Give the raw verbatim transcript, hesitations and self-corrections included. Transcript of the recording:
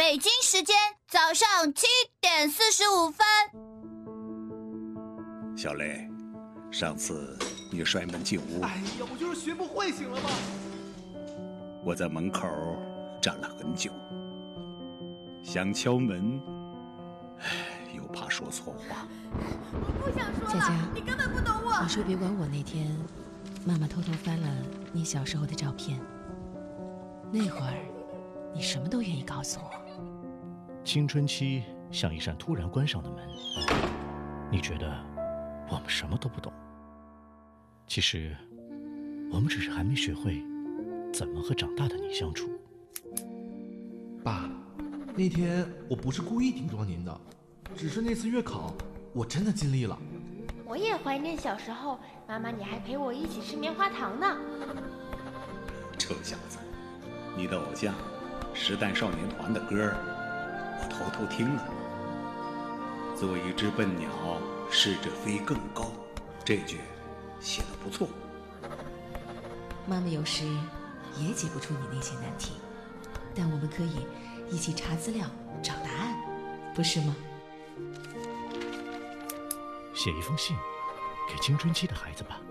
北京时间早上七点四十五分。 小雷，上次你摔门进屋， 哎呀，我就是学不会，行了吗？ 我在门口站了很久，想敲门，唉，又怕说错话。 我不想说了， 佳佳， 你根本不懂我。 你说别管我。那天，妈妈偷偷翻了你小时候的照片，那会儿，你什么都愿意告诉我。 青春期像一扇突然关上的门，你觉得我们什么都不懂，其实我们只是还没学会怎么和长大的你相处。 爸，那天我不是故意顶撞您的，只是那次月考我真的尽力了。 我也怀念小时候，妈妈你还陪我一起吃棉花糖呢。 臭小子，你的偶像时代少年团的歌我偷偷听了。做一只笨鸟，试着飞更高，这句写得不错。 妈妈有时也解不出你那些难题，但我们可以一起查资料找答案，不是吗？ 写一封信给青春期的孩子吧。